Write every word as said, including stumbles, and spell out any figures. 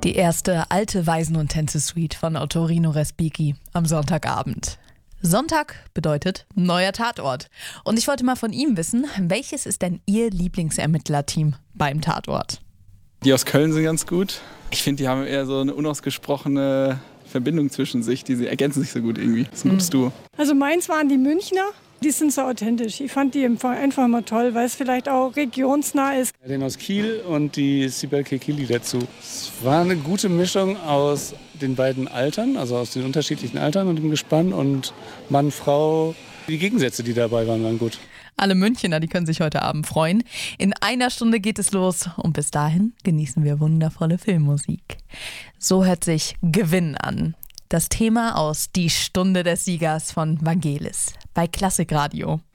Die erste alte Waisen- und Tänze-Suite von Ottorino Respighi am Sonntagabend. Sonntag bedeutet neuer Tatort. Und ich wollte mal von ihm wissen, welches ist denn Ihr Lieblingsermittlerteam beim Tatort? Die aus Köln sind ganz gut. Ich finde, die haben eher so eine unausgesprochene Verbindung zwischen sich. Die sie ergänzen sich so gut irgendwie. Das ist ein gutes Duo. Also meins waren die Münchner. Die sind so authentisch. Ich fand die einfach immer toll, weil es vielleicht auch regionsnah ist. Den aus Kiel und die Sibel Kekili dazu. Es war eine gute Mischung aus den beiden Altern, also aus den unterschiedlichen Altern und dem Gespann und Mann, Frau. Die Gegensätze, die dabei waren, waren gut. Alle Münchner, die können sich heute Abend freuen. In einer Stunde geht es los und bis dahin genießen wir wundervolle Filmmusik. So hört sich Gewinn an. Das Thema aus Die Stunde des Siegers von Vangelis bei Klassikradio.